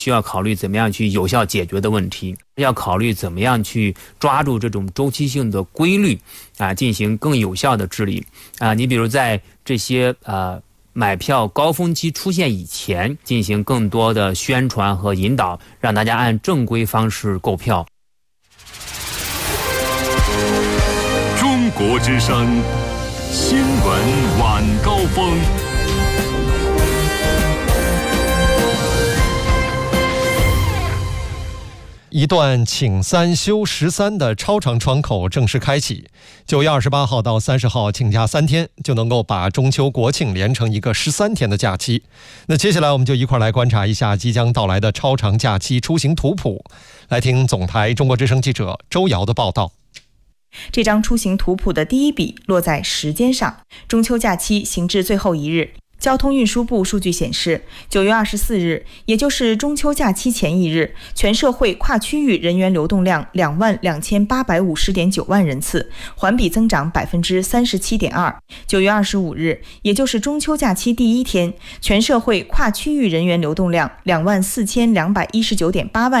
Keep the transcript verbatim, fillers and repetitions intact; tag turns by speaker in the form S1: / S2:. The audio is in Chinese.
S1: 需要考虑怎么样去有效解决的问题，要考虑怎么样去抓住这种周期性的规律啊，进行更有效的治理啊。你比如在这些呃买票高峰期出现以前，进行更多的宣传和引导，让大家按正规方式购票。
S2: 中国之声新闻晚高峰。
S3: 一段请三休十三的超长窗口正式开启，九月二十八号到三十号请假三天，就能够把中秋国庆连成一个十三天的假期。那接下来我们就一块来观察一下即将到来的超长假期出行图谱，来听总台中国之声记者周瑶的报道。
S4: 这张出行图谱的第一笔落在时间上，中秋假期行至最后一日。交通运输部数据显示，九月二十四日，也就是中秋假期前一日，全社会跨区域人员流动量两万两千八百五十点九万人次，环比增长百分之三十七点二。九月二十五日，也就是中秋假期第一天，全社会跨区域人员流动量两万四千两百一十九点八万。